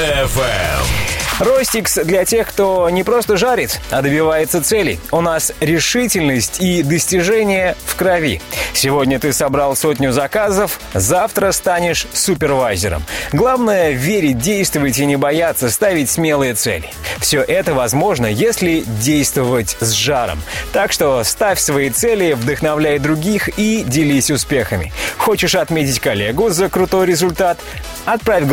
Ростикс для тех, кто не просто жарит, а добивается целей. У нас решительность и достижение в крови. Сегодня ты собрал 100 заказов, завтра станешь супервайзером. Главное — верить, действовать и не бояться ставить смелые цели. Все это возможно, если действовать с жаром. Так что ставь свои цели, вдохновляй других и делись успехами. Хочешь отметить коллегу за крутой результат? Отправь